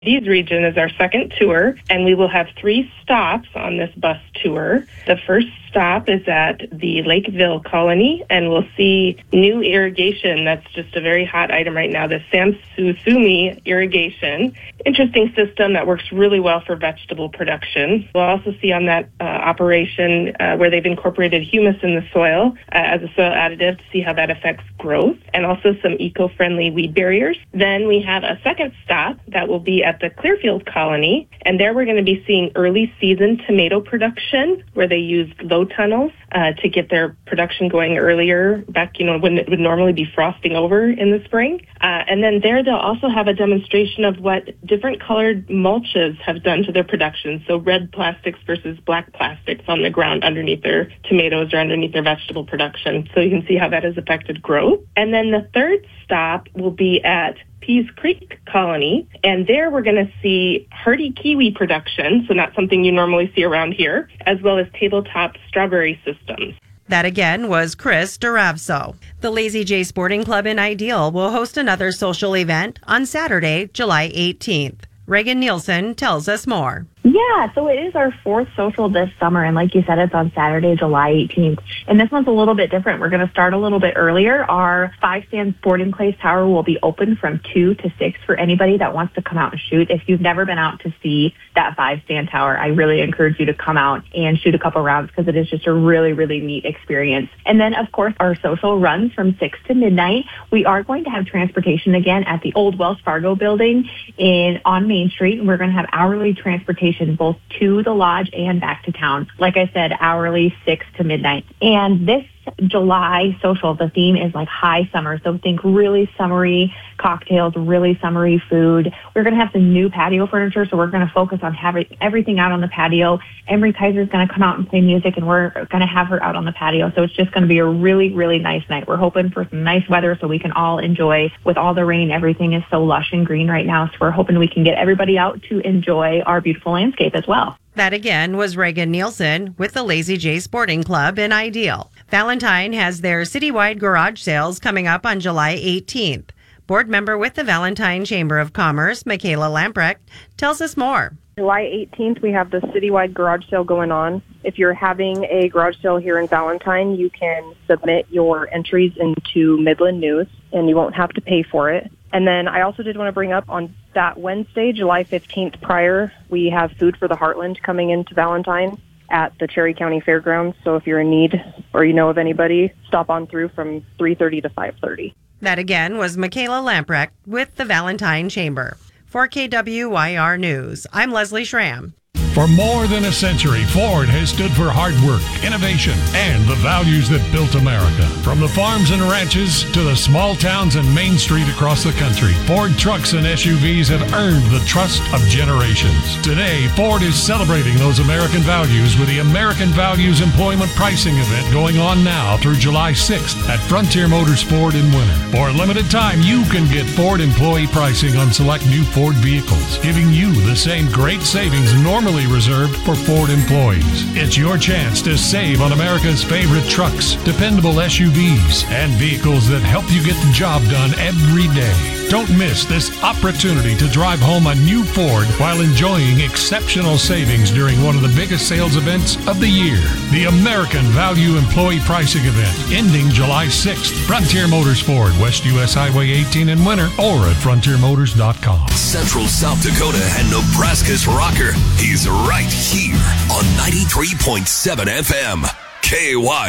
Leeds region is our second tour, and we will have 3 stops on this bus tour. The first stop is at the Lakeville Colony, and we'll see new irrigation. That's just a very hot item right now, the Samsusumi irrigation. Interesting system that works really well for vegetable production. We'll also see on that operation where they've incorporated humus in the soil as a soil additive to see how that affects growth, and also some eco-friendly weed barriers. Then we have a second stop that will be at the Clearfield Colony, and there we're going to be seeing early season tomato production where they used low tunnels to get their production going earlier, back when it would normally be frosting over in the spring. And then there they'll also have a demonstration of what different colored mulches have done to their production. So red plastics versus black plastics on the ground underneath their tomatoes or underneath their vegetable production. So you can see how that has affected growth. And then the third stop will be at Pease Creek Colony, and there we're going to see hardy kiwi production, so not something you normally see around here, as well as tabletop strawberry systems. That again was Chris Duravso. The Lazy J Sporting Club in Ideal will host another social event on Saturday, July 18th. Reagan Nielsen tells us more. Yeah, so it is our 4th social this summer, and like you said, it's on Saturday, July 18th. And this one's a little bit different. We're going to start a little bit earlier. Our 5-stand sporting clays tower will be open from 2 to 6 for anybody that wants to come out and shoot. If you've never been out to see that 5-stand tower, I really encourage you to come out and shoot a couple rounds because it is just a really, really neat experience. And then, of course, our social runs from 6 to midnight. We are going to have transportation again at the old Wells Fargo building on Main Street, and we're going to have hourly transportation both to the lodge and back to town. Like I said, hourly 6 to midnight. And this July social, the theme is like high summer. So think really summery cocktails, really summery food. We're going to have some new patio furniture, so we're going to focus on having everything out on the patio. Emery Kaiser is going to come out and play music, and we're going to have her out on the patio. So it's just going to be a really, really nice night. We're hoping for some nice weather so we can all enjoy. With all the rain, everything is so lush and green right now. So we're hoping we can get everybody out to enjoy our beautiful landscape as well. That again was Reagan Nielsen with the Lazy J Sporting Club in Ideal. Valentine has their citywide garage sales coming up on July 18th. Board member with the Valentine Chamber of Commerce, Michaela Lamprecht, tells us more. July 18th, we have the citywide garage sale going on. If you're having a garage sale here in Valentine, you can submit your entries into Midland News, and you won't have to pay for it. And then I also did want to bring up on that Wednesday, July 15th prior, we have Food for the Heartland coming into Valentine at the Cherry County Fairgrounds. So if you're in need or you know of anybody, stop on through from 3:30 to 5:30. That again was Michaela Lamprecht with the Valentine Chamber. For KWYR News, I'm Leslie Schramm. For more than a century, Ford has stood for hard work, innovation, and the values that built America. From the farms and ranches to the small towns and Main Street across the country, Ford trucks and SUVs have earned the trust of generations. Today, Ford is celebrating those American values with the American Values Employment Pricing event going on now through July 6th at Frontier Motors Ford in Winter. For a limited time, you can get Ford employee pricing on select new Ford vehicles, giving you the same great savings normally reserved for Ford employees. It's your chance to save on America's favorite trucks, dependable SUVs, and vehicles that help you get the job done every day. Don't miss this opportunity to drive home a new Ford while enjoying exceptional savings during one of the biggest sales events of the year. The American Value Employee Pricing Event, ending July 6th. Frontier Motors Ford, West US Highway 18 in Winter, or at frontiermotors.com. Central South Dakota and Nebraska's rocker. He's right here on 93.7 FM. KY.